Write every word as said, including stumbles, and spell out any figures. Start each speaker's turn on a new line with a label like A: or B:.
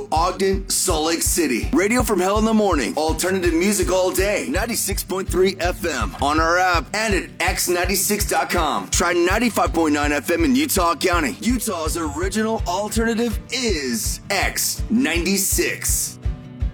A: Ogden, Salt Lake City. Radio from Hell in the Morning. Alternative music all day. ninety-six point three F M. On our app and at x ninety-six dot com. Try ninety-five point nine F M in Utah County. Utah's original alternative is X ninety-six.